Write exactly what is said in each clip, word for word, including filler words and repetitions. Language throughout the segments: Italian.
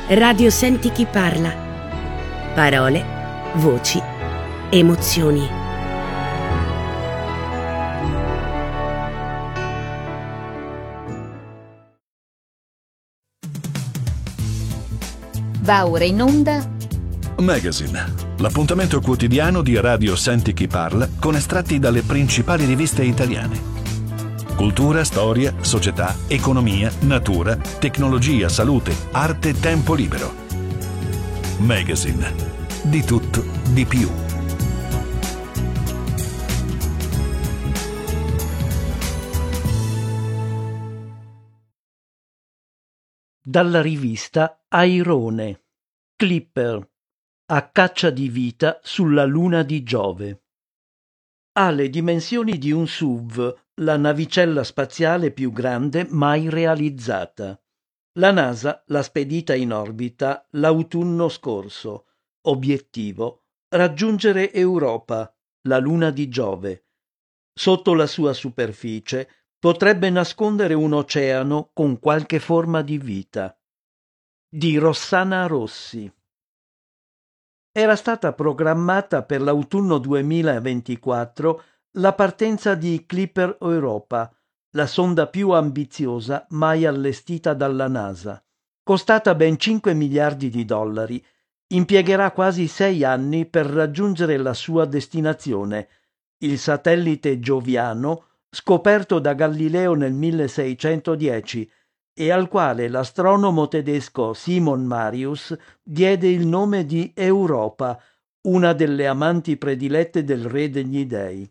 Radio Senti chi parla. Parole, voci, emozioni. Va ora in onda Magazine, l'appuntamento quotidiano di Radio Senti chi parla con estratti dalle principali riviste italiane. Cultura, storia, società, economia, natura, tecnologia, salute, arte, tempo libero. Magazine, di tutto, di più. Dalla rivista Airone, Clipper, a caccia di vita sulla luna di Giove. Ha le dimensioni di un S U V, la navicella spaziale più grande mai realizzata. La NASA l'ha spedita in orbita l'autunno scorso. Obiettivo: raggiungere Europa, la luna di Giove. Sotto la sua superficie potrebbe nascondere un oceano con qualche forma di vita. Di Rossana Rossi. Era stata programmata per l'autunno duemilaventiquattro la partenza di Clipper Europa, la sonda più ambiziosa mai allestita dalla NASA. Costata ben cinque miliardi di dollari, impiegherà quasi sei anni per raggiungere la sua destinazione, il satellite Gioviano, scoperto da Galileo nel milleseicentodieci e al quale l'astronomo tedesco Simon Marius diede il nome di Europa, una delle amanti predilette del Re degli Dei.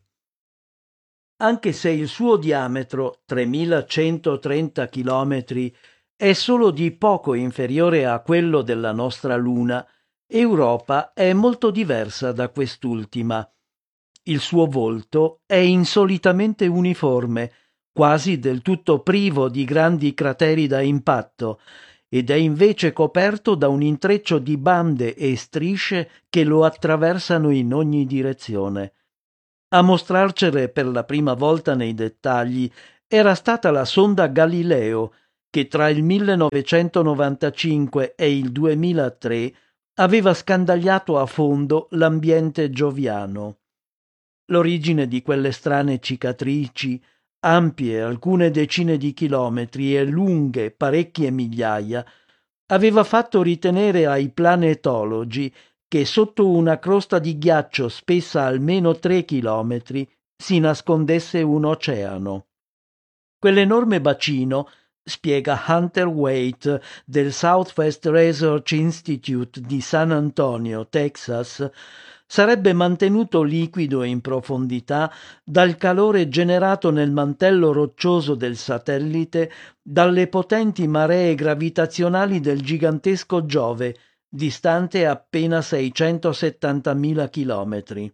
Anche se il suo diametro, tremilacentotrenta chilometri, è solo di poco inferiore a quello della nostra Luna, Europa è molto diversa da quest'ultima. Il suo volto è insolitamente uniforme, quasi del tutto privo di grandi crateri da impatto, ed è invece coperto da un intreccio di bande e strisce che lo attraversano in ogni direzione. A mostrarcele per la prima volta nei dettagli era stata la sonda Galileo, che tra il millenovecentonovantacinque e il duemilatré aveva scandagliato a fondo l'ambiente gioviano. L'origine di quelle strane cicatrici, ampie alcune decine di chilometri e lunghe parecchie migliaia, aveva fatto ritenere ai planetologi che sotto una crosta di ghiaccio spessa almeno tre chilometri si nascondesse un oceano. Quell'enorme bacino, spiega Hunter Waite del Southwest Research Institute di San Antonio, Texas, sarebbe mantenuto liquido in profondità dal calore generato nel mantello roccioso del satellite dalle potenti maree gravitazionali del gigantesco Giove, distante appena seicentosettantamila chilometri.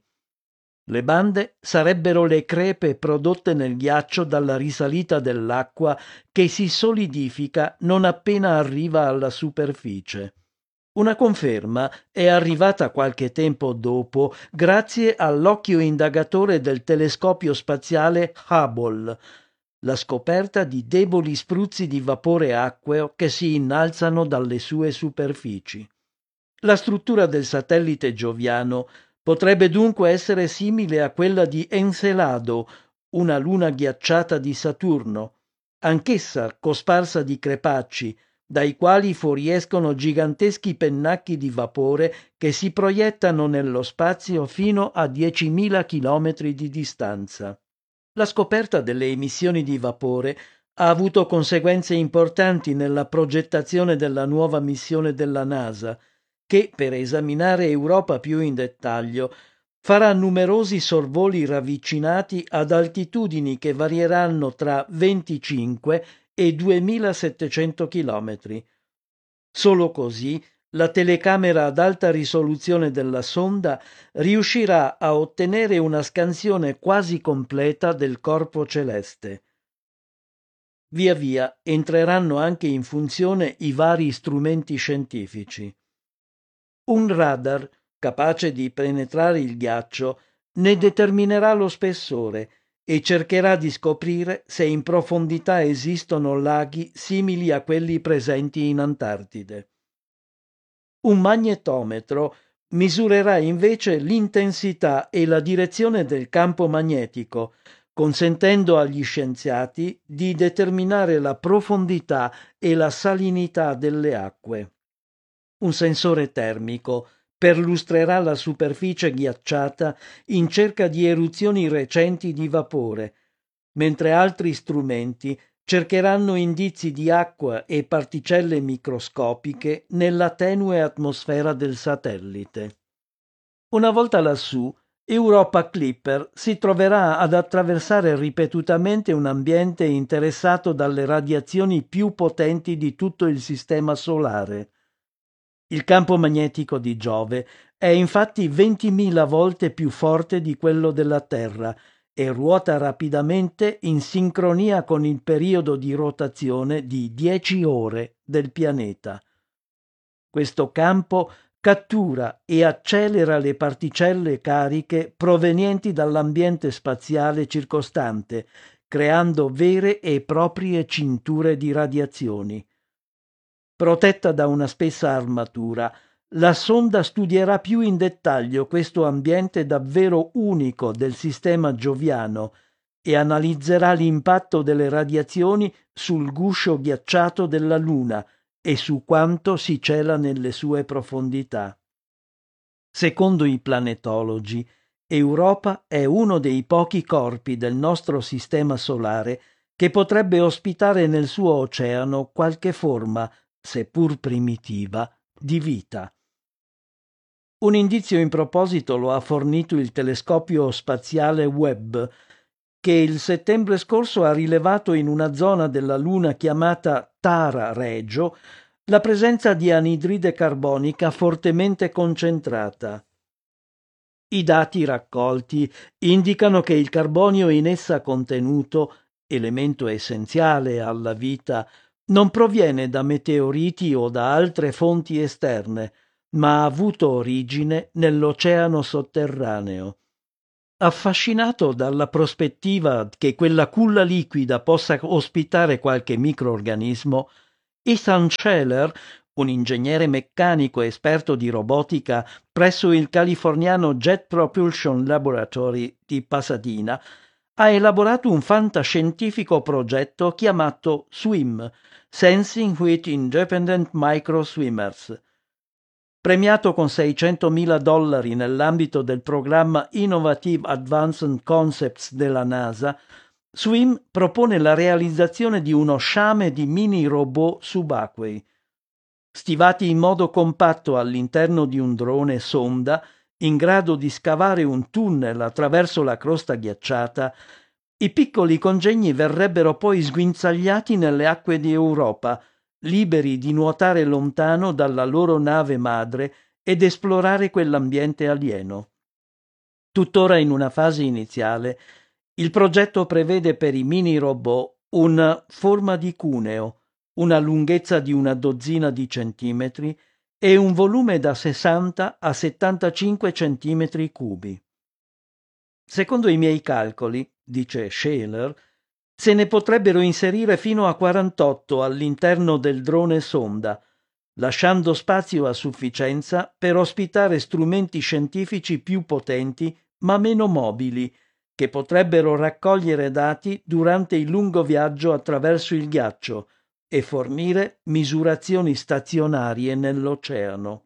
Le bande sarebbero le crepe prodotte nel ghiaccio dalla risalita dell'acqua che si solidifica non appena arriva alla superficie. Una conferma è arrivata qualche tempo dopo grazie all'occhio indagatore del telescopio spaziale Hubble, la scoperta di deboli spruzzi di vapore acqueo che si innalzano dalle sue superfici. La struttura del satellite gioviano potrebbe dunque essere simile a quella di Encelado, una luna ghiacciata di Saturno, anch'essa cosparsa di crepacci, dai quali fuoriescono giganteschi pennacchi di vapore che si proiettano nello spazio fino a diecimila chilometri di distanza. La scoperta delle emissioni di vapore ha avuto conseguenze importanti nella progettazione della nuova missione della NASA, che, per esaminare Europa più in dettaglio, farà numerosi sorvoli ravvicinati ad altitudini che varieranno tra venticinque e duemilasettecento chilometri. Solo così la telecamera ad alta risoluzione della sonda riuscirà a ottenere una scansione quasi completa del corpo celeste. Via via entreranno anche in funzione i vari strumenti scientifici. Un radar capace di penetrare il ghiaccio ne determinerà lo spessore e cercherà di scoprire se in profondità esistono laghi simili a quelli presenti in Antartide. Un magnetometro misurerà invece l'intensità e la direzione del campo magnetico, consentendo agli scienziati di determinare la profondità e la salinità delle acque. Un sensore termico perlustrerà la superficie ghiacciata in cerca di eruzioni recenti di vapore, mentre altri strumenti cercheranno indizi di acqua e particelle microscopiche nella tenue atmosfera del satellite. Una volta lassù, Europa Clipper si troverà ad attraversare ripetutamente un ambiente interessato dalle radiazioni più potenti di tutto il sistema solare. Il campo magnetico di Giove è infatti ventimila volte più forte di quello della Terra e ruota rapidamente in sincronia con il periodo di rotazione di dieci ore del pianeta. Questo campo cattura e accelera le particelle cariche provenienti dall'ambiente spaziale circostante, creando vere e proprie cinture di radiazioni. Protetta da una spessa armatura, la sonda studierà più in dettaglio questo ambiente davvero unico del sistema gioviano e analizzerà l'impatto delle radiazioni sul guscio ghiacciato della Luna e su quanto si cela nelle sue profondità. Secondo i planetologi, Europa è uno dei pochi corpi del nostro sistema solare che potrebbe ospitare nel suo oceano qualche forma, seppur primitiva, di vita. Un indizio in proposito lo ha fornito il telescopio spaziale Webb, che il settembre scorso ha rilevato in una zona della Luna chiamata Tara Regio la presenza di anidride carbonica fortemente concentrata. I dati raccolti indicano che il carbonio in essa contenuto, elemento essenziale alla vita, non proviene da meteoriti o da altre fonti esterne, ma ha avuto origine nell'oceano sotterraneo. Affascinato dalla prospettiva che quella culla liquida possa ospitare qualche microorganismo, Ethan Scheller, un ingegnere meccanico esperto di robotica presso il californiano Jet Propulsion Laboratory di Pasadena, ha elaborato un fantascientifico progetto chiamato SWIM, Sensing with Independent Micro Swimmers. Premiato con seicentomila dollari nell'ambito del programma Innovative Advanced Concepts della NASA, SWIM propone la realizzazione di uno sciame di mini robot subacquei. Stivati in modo compatto all'interno di un drone sonda, in grado di scavare un tunnel attraverso la crosta ghiacciata, i piccoli congegni verrebbero poi sguinzagliati nelle acque di Europa, liberi di nuotare lontano dalla loro nave madre ed esplorare quell'ambiente alieno. Tuttora in una fase iniziale, il progetto prevede per i mini robot una forma di cuneo, una lunghezza di una dozzina di centimetri e un volume da sessanta a settantacinque centimetri cubi. Secondo i miei calcoli, dice Scheller, se ne potrebbero inserire fino a quarantotto all'interno del drone sonda, lasciando spazio a sufficienza per ospitare strumenti scientifici più potenti ma meno mobili, che potrebbero raccogliere dati durante il lungo viaggio attraverso il ghiaccio e fornire misurazioni stazionarie nell'oceano.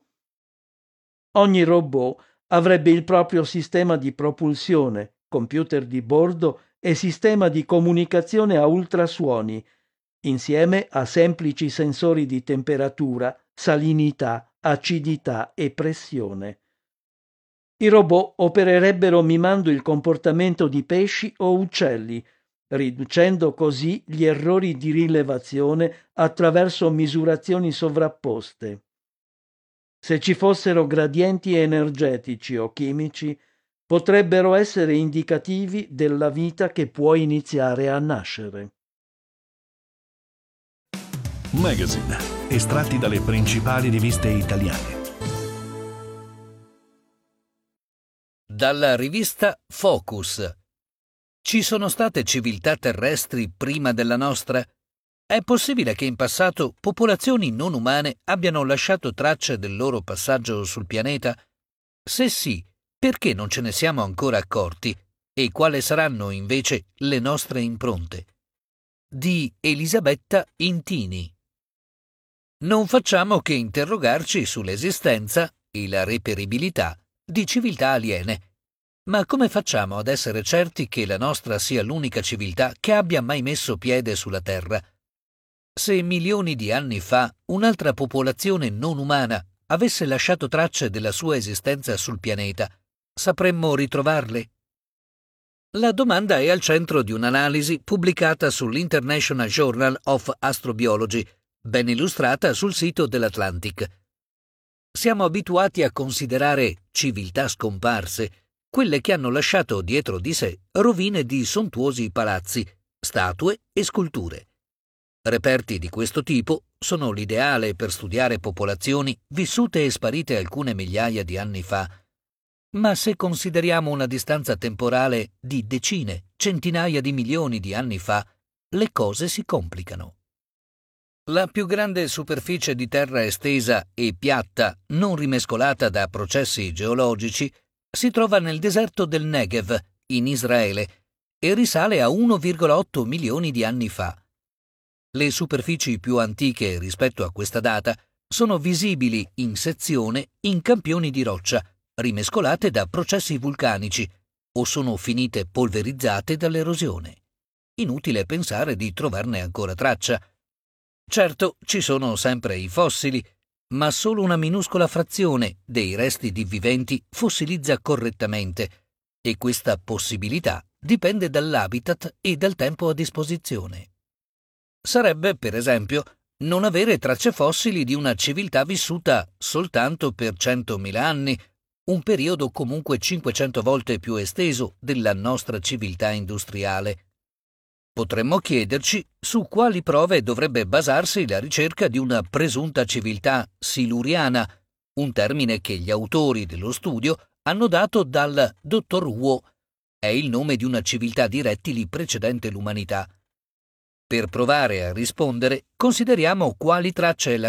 Ogni robot avrebbe il proprio sistema di propulsione, computer di bordo e sistema di comunicazione a ultrasuoni, insieme a semplici sensori di temperatura, salinità, acidità e pressione. I robot opererebbero mimando il comportamento di pesci o uccelli, riducendo così gli errori di rilevazione attraverso misurazioni sovrapposte. Se ci fossero gradienti energetici o chimici, potrebbero essere indicativi della vita che può iniziare a nascere. Magazine, estratti dalle principali riviste italiane. Dalla rivista Focus. Ci sono state civiltà terrestri prima della nostra? È possibile che in passato popolazioni non umane abbiano lasciato tracce del loro passaggio sul pianeta? Se sì, perché non ce ne siamo ancora accorti e quali saranno invece le nostre impronte? Di Elisabetta Intini. Non facciamo che interrogarci sull'esistenza e la reperibilità di civiltà aliene. Ma come facciamo ad essere certi che la nostra sia l'unica civiltà che abbia mai messo piede sulla Terra? Se milioni di anni fa un'altra popolazione non umana avesse lasciato tracce della sua esistenza sul pianeta, sapremmo ritrovarle? La domanda è al centro di un'analisi pubblicata sull'International Journal of Astrobiology, ben illustrata sul sito dell'Atlantic. Siamo abituati a considerare civiltà scomparse quelle che hanno lasciato dietro di sé rovine di sontuosi palazzi, statue e sculture. Reperti di questo tipo sono l'ideale per studiare popolazioni vissute e sparite alcune migliaia di anni fa. Ma se consideriamo una distanza temporale di decine, centinaia di milioni di anni fa, le cose si complicano. La più grande superficie di terra estesa e piatta, non rimescolata da processi geologici, si trova nel deserto del Negev, in Israele, e risale a uno virgola otto milioni di anni fa. Le superfici più antiche rispetto a questa data sono visibili in sezione in campioni di roccia, rimescolate da processi vulcanici, o sono finite polverizzate dall'erosione. Inutile pensare di trovarne ancora traccia. Certo, ci sono sempre i fossili, ma solo una minuscola frazione dei resti di viventi fossilizza correttamente, e questa possibilità dipende dall'habitat e dal tempo a disposizione. Sarebbe, per esempio, non avere tracce fossili di una civiltà vissuta soltanto per centomila anni, un periodo comunque cinquecento volte più esteso della nostra civiltà industriale. Potremmo chiederci su quali prove dovrebbe basarsi la ricerca di una presunta civiltà siluriana, un termine che gli autori dello studio hanno dato dal dottor Wu, è il nome di una civiltà di rettili precedente l'umanità. Per provare a rispondere, consideriamo quali tracce